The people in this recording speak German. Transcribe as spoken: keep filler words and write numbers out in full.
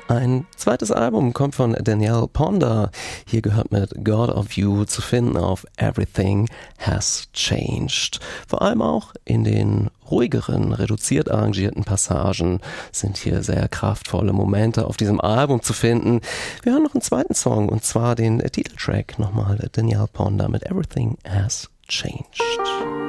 Ein zweites Album kommt von Danielle Ponder. Hier gehört mit God of You zu finden auf Everything Has Changed. Vor allem auch in den ruhigeren, reduziert arrangierten Passagen sind hier sehr kraftvolle Momente auf diesem Album zu finden. Wir hören noch einen zweiten Song, und zwar den Titeltrack nochmal Danielle Ponder mit Everything Has Changed.